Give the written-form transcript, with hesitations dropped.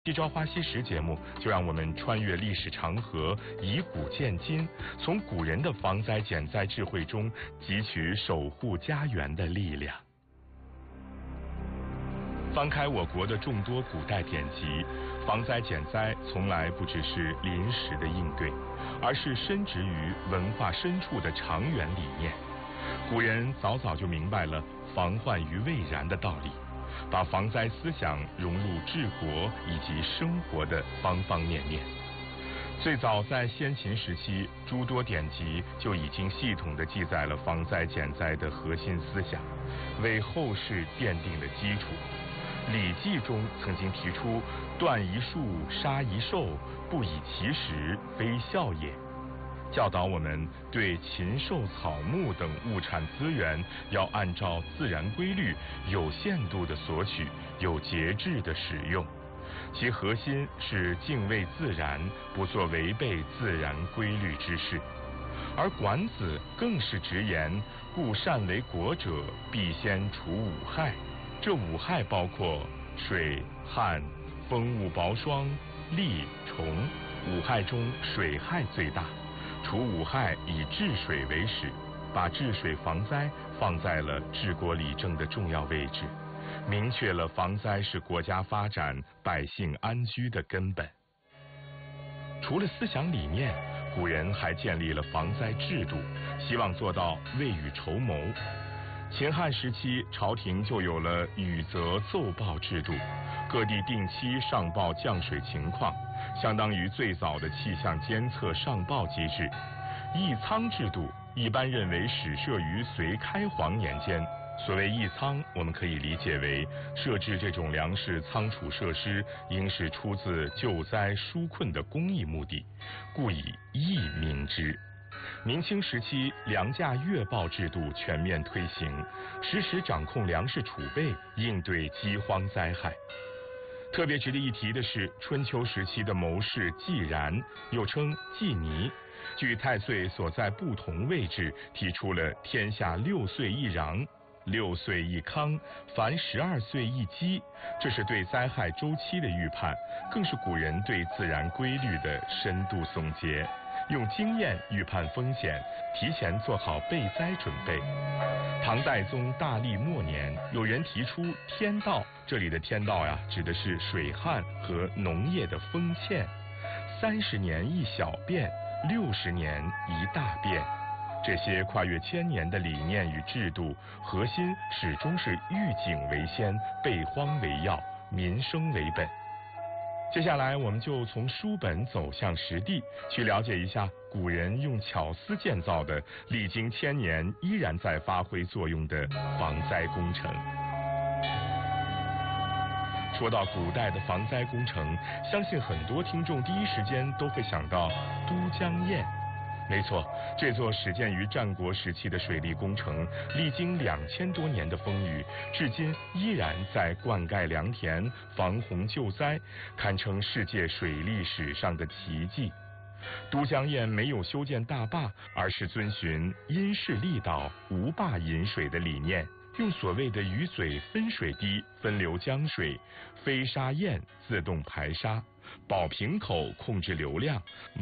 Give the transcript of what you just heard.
《一朝花夕拾》节目就让我们穿越历史长河，以古鉴今，从古人的防灾减灾智慧中汲取守护家园的力量。翻开我国的众多古代典籍，防灾减灾从来不只是临时的应对，而是深植于文化深处的长远理念。古人早早就明白了防患于未然的道理，把防灾思想融入治国以及生活的方方面面。最早在先秦时期，诸多典籍就已经系统地记载了防灾减灾的核心思想，为后世奠定了基础。《礼记》中曾经提出“断一树，杀一兽，不以其时，非孝也”，教导我们对禽兽草木等物产资源要按照自然规律有限度的索取，有节制的使用。其核心是敬畏自然，不做违背自然规律之事。而《管子》更是直言：“故善为国者，必先除五害。”这五害包括水、旱、风、物、雹、霜、戾、虫。五害中水害最大，除五害以治水为始，把治水防灾放在了治国理政的重要位置，明确了防灾是国家发展、百姓安居的根本。除了思想理念，古人还建立了防灾制度，希望做到未雨绸缪。秦汉时期，朝廷就有了雨泽奏报制度，各地定期上报降水情况，相当于最早的气象监测上报机制。役仓制度一般认为始设于隋开皇年间。所谓役仓，我们可以理解为设置这种粮食仓储设施，应是出自救灾纾困的公益目的，故以役名之。明清时期，粮价月报制度全面推行，实时掌控粮食储备，应对饥荒灾害。特别值得一提的是，春秋时期的谋士季然，又称季尼，据太岁所在不同位置，提出了天下6岁一禳，6岁一康，凡12岁一饥，这是对灾害周期的预判，更是古人对自然规律的深度总结，用经验预判风险，提前做好备灾准备。唐代宗大历末年，有人提出天道，这里的天道指的是水旱和农业的丰欠，30年一小变，60年一大变。这些跨越1000年的理念与制度，核心始终是预警为先，备荒为要，民生为本。接下来我们就从书本走向实地，去了解一下古人用巧思建造的历经1000年依然在发挥作用的防灾工程。说到古代的防灾工程，相信很多听众第一时间都会想到都江堰。没错，这座始建于战国时期的水利工程，历经2000多年的风雨，至今依然在灌溉良田、防洪救灾，堪称世界水利史上的奇迹。都江堰没有修建大坝，而是遵循因势利导、无坝引水的理念，用所谓的鱼嘴分水堤分流江水，飞沙堰自动排沙，保瓶口控制流量，